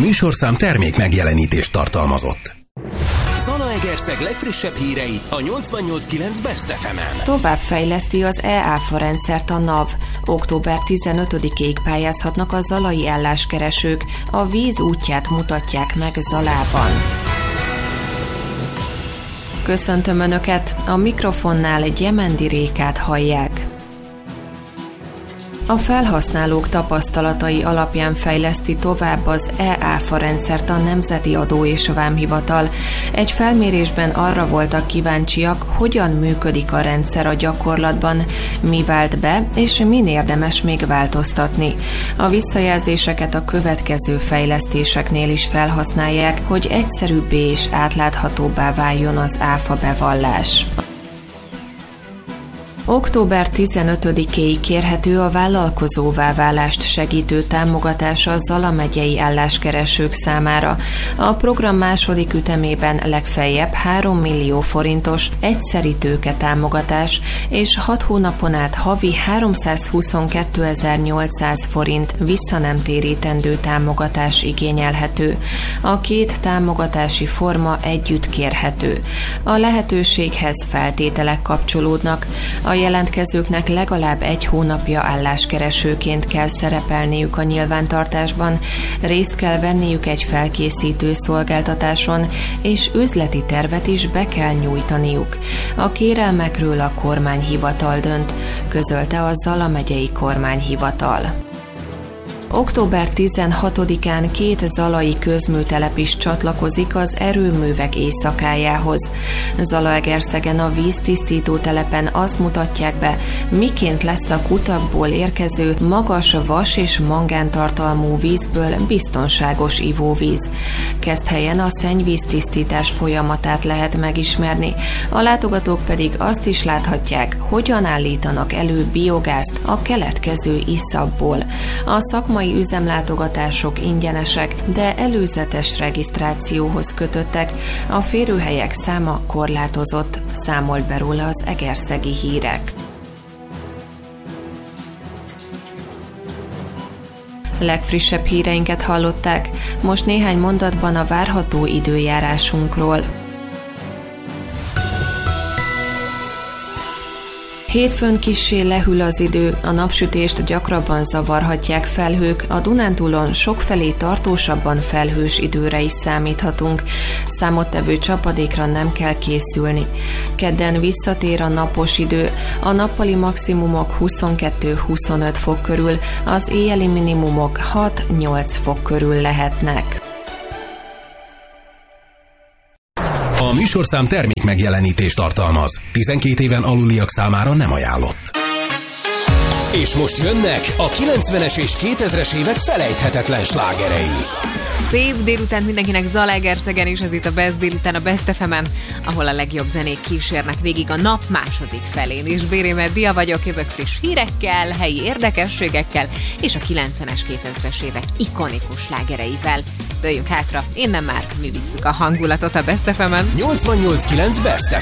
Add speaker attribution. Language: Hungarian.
Speaker 1: műsorszám termék megjelenítést tartalmazott. Zalaegerszeg legfrissebb hírei a 88.9 Best FM-en.
Speaker 2: Továbbfejleszti az e-áfa rendszert a NAV. Október 15-ig pályázhatnak a zalai álláskeresők. A víz útját mutatják meg Zalában. Köszöntöm Önöket, a mikrofonnál Gyemendi Rékát hallják. A felhasználók tapasztalatai alapján fejleszti tovább az e-áfa rendszert a Nemzeti Adó és Vámhivatal. Egy felmérésben arra voltak kíváncsiak, hogyan működik a rendszer a gyakorlatban, mi vált be, és min érdemes még változtatni. A visszajelzéseket a következő fejlesztéseknél is felhasználják, hogy egyszerűbbé és átláthatóbbá váljon az áfa bevallás. Október 15-éig kérhető a vállalkozóvá válást segítő támogatása a Zala megyei álláskeresők számára. A program második ütemében legfeljebb 3 millió forintos egyszeri tőketámogatás és 6 hónapon át havi 322.800 forint visszanemtérítendő támogatás igényelhető. A két támogatási forma együtt kérhető. A lehetőséghez feltételek kapcsolódnak. A jelentkezőknek legalább 1 hónapja álláskeresőként kell szerepelniük a nyilvántartásban, részt kell venniük egy felkészítő szolgáltatáson, és üzleti tervet is be kell nyújtaniuk. A kérelmekről a kormányhivatal dönt, közölte a Zala megyei kormányhivatal. Október 16-án 2 zalai közműtelep is csatlakozik az erőművek éjszakájához. Zalaegerszegen a víztisztító telepen azt mutatják be, miként lesz a kutakból érkező magas vas- és mangántartalmú vízből biztonságos ivóvíz. Kezdhelyen a szennyvíztisztítás folyamatát lehet megismerni, a látogatók pedig azt is láthatják, hogyan állítanak elő biogázt a keletkező iszapból. A szakmai üzemlátogatások ingyenesek, de előzetes regisztrációhoz kötöttek, a férőhelyek száma korlátozott, számolt be róla az Egerszegi Hírek. Legfrissebb híreinket hallották, most néhány mondatban a várható időjárásunkról. Hétfőn kissé lehűl az idő, a napsütést gyakrabban zavarhatják felhők, a Dunántúlon sokfelé tartósabban felhős időre is számíthatunk. Számottevő csapadékra nem kell készülni. Kedden visszatér a napos idő, a nappali maximumok 22-25 fok körül, az éjjeli minimumok 6-8 fok körül lehetnek.
Speaker 1: A műsorszám termék megjelenítést tartalmaz. 12 éven aluliak számára nem ajánlott. És most jönnek a 90-es és 2000-es évek felejthetetlen slágerei.
Speaker 3: Szép délután mindenkinek Zalaegerszegen is, ez itt a Best délután a Best FM-en, ahol a legjobb zenék kísérnek végig a nap második felén. És Bérémet Dia vagyok, jövök friss hírekkel, helyi érdekességekkel és a 90-es, 2000-es évek ikonikus slágereivel. Dőljünk hátra, innen már mi visszük a hangulatot a Best FM-en.
Speaker 1: 88.9 Best